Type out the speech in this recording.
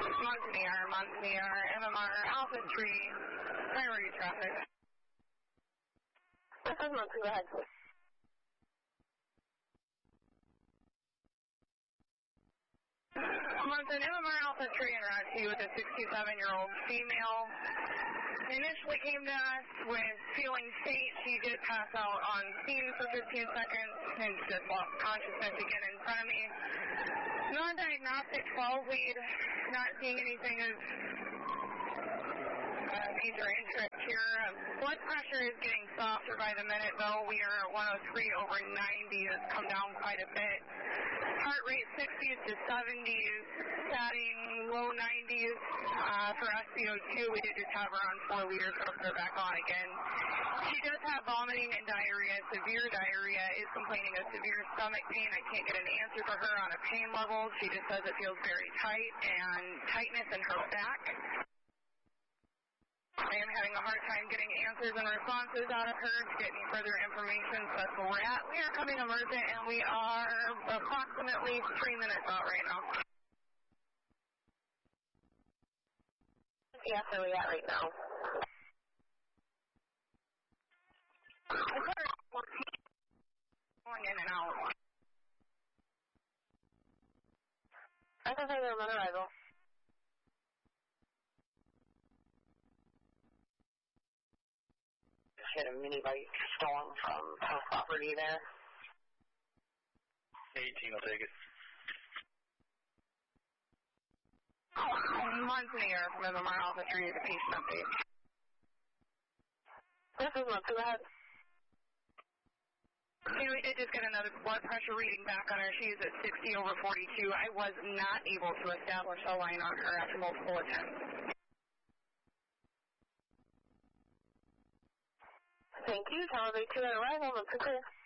Monsignor, MMR, Alpha 3, priority traffic. This is Monsignor, go ahead. Monsignor, MMR, Alpha 3 interacts you with a 67-year-old female. Initially came to us with feeling faint. She did pass out on scene for 15 seconds and just lost consciousness again in front of me. Non-diagnostic 12 lead, not seeing anything of major interest here. Blood pressure is getting softer by the minute, though. We are at 103/90. It's come down quite a bit. Heart rate 60s to 70s, statting low 90s. For SpO2, we did just have her on 4 liters, so put her back on again. She does have vomiting and diarrhea, severe diarrhea, is complaining of severe stomach pain. I can't get an answer for her on a pain level. She just says it feels very tight and tightness in her back. I am having a hard time getting answers and responses out of her to get any further information, so that's where we're at. We are coming emergent, and we are approximately 3 minutes out right now. Yes, where are we at right now? Going in and out. I can say they're on arrival. Hit a mini bike stolen from house property there. 18 will take it. Monsignor from MMR Alpha 3 is a patient update. This is Monsignor, go ahead. Okay, we did just get another blood pressure reading back on her. She is at 60/42. I was not able to establish a line on her after multiple attempts. Thank you. Tower 2 at arrival. Looks clear.